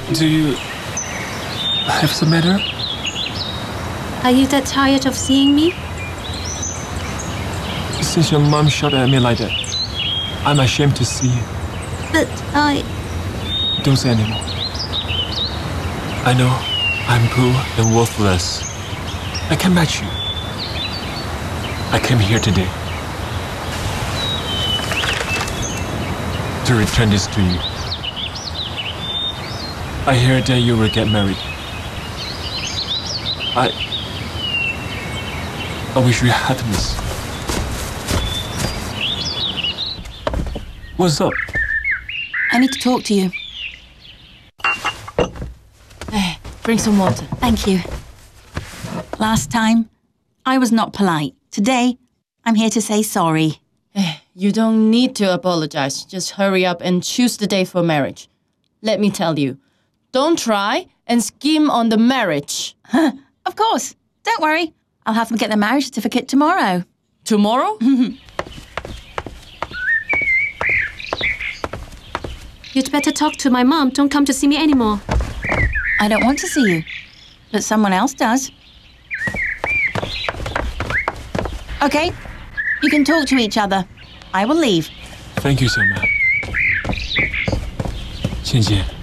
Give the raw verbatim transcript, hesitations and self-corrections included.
Do you have the matter? Are you that tired of seeing me? Since your mom shot at me like that, I'm ashamed to see you. But I... Don't say anymore. I know I'm poor and worthless. I can't match you. I came here today to return this to you. I hear that you will get married. I... I wish you happiness. What's up? I need to talk to you. Hey, bring some water. Thank you. Last time, I was not polite. Today, I'm here to say sorry. Hey, you don't need to apologize. Just hurry up and choose the day for marriage. Let me tell you, don't try and scheme on the marriage. Huh, of course. Don't worry. I'll have them get their marriage certificate tomorrow. Tomorrow? You'd better talk to my mom. Don't come to see me anymore. I don't want to see you, but someone else does. Okay, you can talk to each other. I will leave. Thank you so much. 倩倩